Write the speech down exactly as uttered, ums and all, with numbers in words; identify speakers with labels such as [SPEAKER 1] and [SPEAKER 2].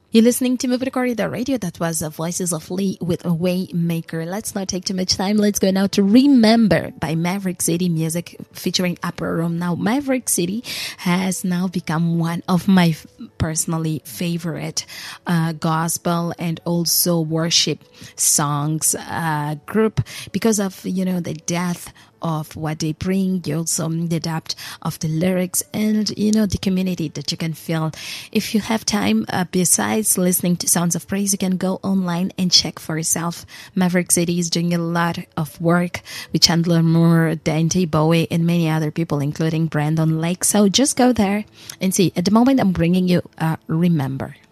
[SPEAKER 1] You're listening to Movie Corridor Radio. That was the Voices of Lee with a Waymaker. Let's not take too much time. Let's go now to Remember by Maverick City Music featuring Upper Room. Now, Maverick City has now become one of my personally favorite uh, gospel and also worship songs uh, group because of, you know, the depth of what they bring, you also the depth of the lyrics and, you know, the community that you can feel. If you have time, uh, besides listening to Sounds of Praise, you can go online and check for yourself. Maverick City is doing a lot of work with Chandler Moore, Dante Bowie, and many other people, including Brandon Lake. So just go there and see. At the moment, I'm bringing you uh, Remember.